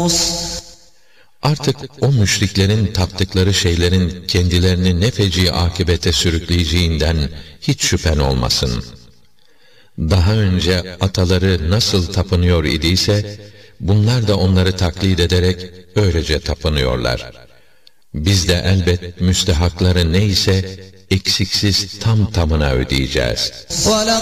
Artık o müşriklerin taptıkları şeylerin kendilerini ne feci akibete sürükleyeceğinden hiç şüphen olmasın. Daha önce ataları nasıl tapınıyor idiyse, bunlar da onları taklit ederek öylece tapınıyorlar. Biz de elbet müstehakları neyse eksiksiz tam tamına ödeyeceğiz.